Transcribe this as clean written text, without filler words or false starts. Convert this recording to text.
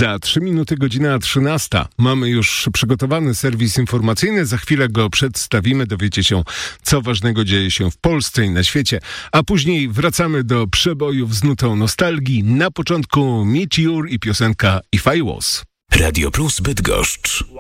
Za 3 minuty godzina 13. Mamy już przygotowany serwis informacyjny. Za chwilę go przedstawimy. Dowiecie się, co ważnego dzieje się w Polsce i na świecie. A później wracamy do przebojów z nutą nostalgii. Na początku Meteor i piosenka If I Was. Radio Plus Bydgoszcz.